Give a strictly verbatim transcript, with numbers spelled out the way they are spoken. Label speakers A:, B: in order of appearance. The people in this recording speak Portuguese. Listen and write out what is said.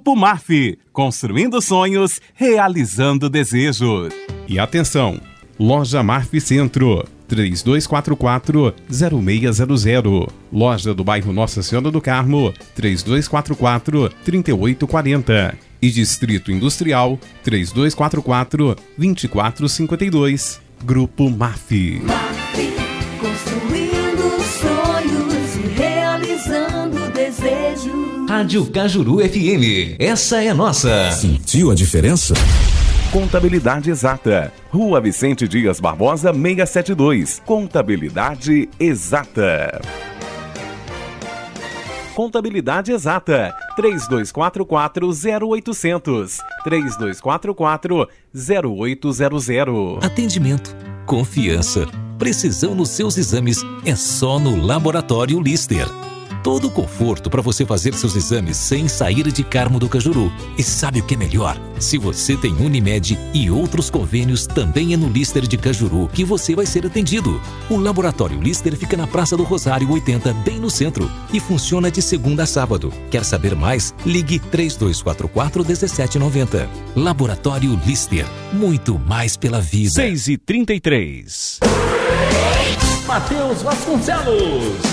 A: Grupo Marfi, construindo sonhos, realizando desejos.
B: E atenção, Loja Marfi Centro, três dois quatro quatro, zero seis zero zero. Loja do bairro Nossa Senhora do Carmo, três dois quatro quatro, três oito quatro zero. E Distrito Industrial, três dois quatro quatro, dois quatro cinco dois. Grupo Marfi.
C: Marfi, construindo sonhos e realizando desejos.
D: Rádio Cajuru F M, essa é nossa.
E: Sentiu a diferença?
A: Contabilidade Exata. Rua Vicente Dias Barbosa, seiscentos e setenta e dois. Contabilidade Exata. Contabilidade Exata. três dois quatro quatro, zero oito zero zero. três dois quatro quatro, zero oito zero zero.
D: Atendimento, confiança, precisão nos seus exames é só no Laboratório Lister. Todo o conforto para você fazer seus exames sem sair de Carmo do Cajuru. E sabe o que é melhor? Se você tem Unimed e outros convênios, também é no Lister de Cajuru que você vai ser atendido. O Laboratório Lister fica na Praça do Rosário oitenta, bem no centro, e funciona de segunda a sábado. Quer saber mais? Ligue três dois quatro quatro, um sete nove zero. Laboratório Lister, muito mais pela vida.
B: seis e trinta e três.
F: Matheus Vasconcelos.